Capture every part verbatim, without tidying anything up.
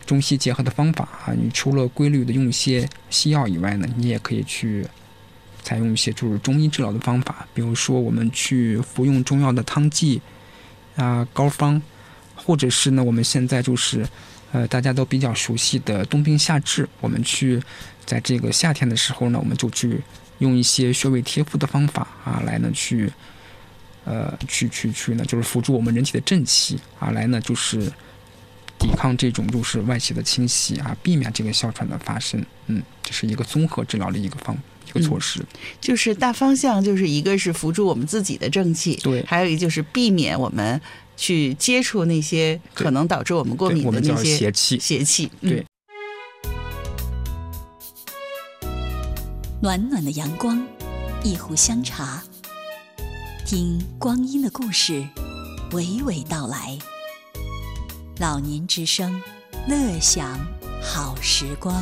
中西结合的方法啊，你除了规律的用一些西药以外呢，你也可以去采用一些就是中医治疗的方法，比如说我们去服用中药的汤剂啊、膏方，或者是呢我们现在就是呃大家都比较熟悉的冬病夏治，我们去在这个夏天的时候呢，我们就去用一些穴位贴敷的方法啊，来呢去呃去去去呢就是辅助我们人体的正气啊，来呢就是抵抗这种就是外邪的侵袭啊，避免这个哮喘的发生。嗯，这是一个综合治疗的一个方一个措施。 嗯，就是大方向就是一个是辅助我们自己的正气， 对， 还有一个就是避免我们去接触那些可能导致我们过敏的那些邪气。 邪气，嗯， 对。 暖暖的阳光，一壶香茶，听光阴的故事，娓娓道来。老年之声，乐享好时光。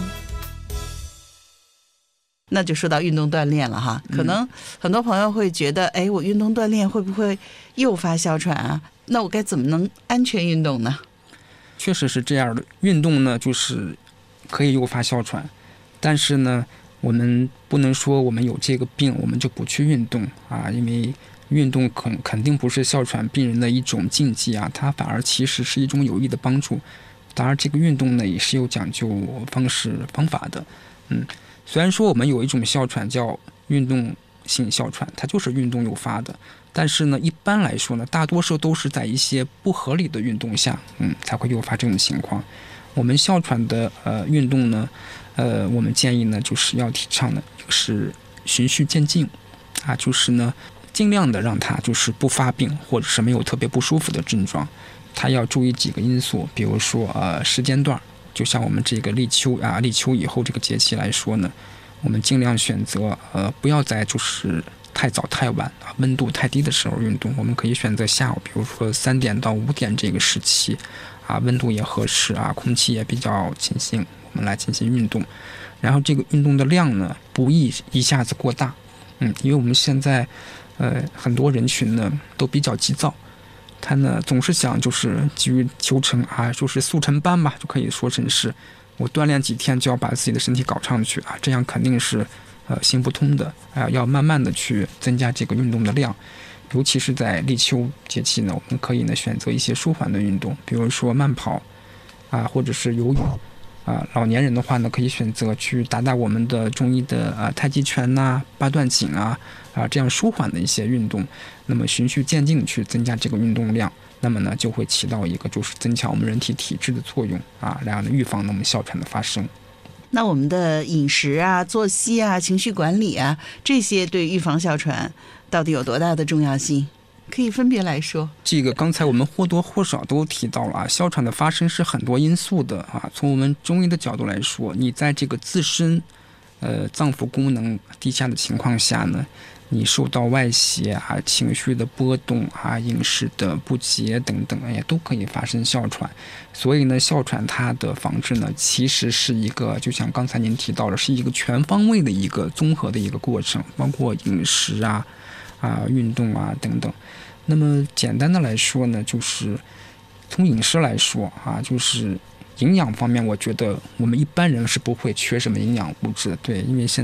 那就说到运动锻炼了哈，可能很多朋友会觉得，哎，我运动锻炼会不会诱发哮喘啊？那我该怎么能安全运动呢？ 确实是这样的，运动呢就是可以诱发哮喘，但是呢，我们不能说我们有这个病我们就不去运动啊，因为运动肯肯定不是哮喘病人的一种禁忌啊，它反而其实是一种有益的帮助。当然，这个运动呢也是有讲究方式方法的。嗯，虽然说我们有一种哮喘叫运动性哮喘，它就是运动诱发的，但是呢，一般来说呢，大多数都是在一些不合理的运动下，嗯，才会诱发这种情况。我们哮喘的呃运动呢，呃，我们建议呢就是要提倡的就是循序渐进啊，就是呢。尽量的让它就是不发病，或者是没有特别不舒服的症状。它要注意几个因素，比如说呃时间段，就像我们这个立秋啊，立秋以后这个节气来说呢，我们尽量选择呃不要在就是太早太晚啊，温度太低的时候运动。我们可以选择下午，比如说三点到五点这个时期啊，温度也合适啊，空气也比较清新，我们来进行运动。然后这个运动的量呢，不宜一下子过大，嗯，因为我们现在。呃，很多人群呢都比较急躁，他呢总是想就是急于求成啊，就是速成班吧，就可以说成是我锻炼几天就要把自己的身体搞上去啊，这样肯定是呃行不通的啊，要慢慢的去增加这个运动的量，尤其是在立秋节气呢，我们可以呢选择一些舒缓的运动，比如说慢跑啊，或者是游泳。啊，老年人的话呢，可以选择去打打我们的中医的啊太极拳呐、啊、八段锦啊啊这样舒缓的一些运动，那么循序渐进的去增加这个运动量，那么呢就会起到一个就是增强我们人体体质的作用啊，来预防我们哮喘的发生。 那我们的饮食啊、作息啊、情绪管理啊，这些对预防哮喘到底有多大的重要性？可以分别来说。 这个刚才我们或多或少都提到了啊，哮喘的发生是很多因素的啊。从我们中医的角度来说，你在这个自身呃脏腑功能低下的情况下呢，你受到外邪啊、情绪的波动啊、饮食的不节等等，也都可以发生哮喘。所以呢，哮喘它的防治呢，其实是一个就像刚才您提到的，是一个全方位的一个综合的一个过程，包括饮食啊。啊，运动啊等等。那么简单的来说呢，就是从饮食来说啊，就是营养方面，我觉得我们一般人是不会缺什么营养物质的，对，因为现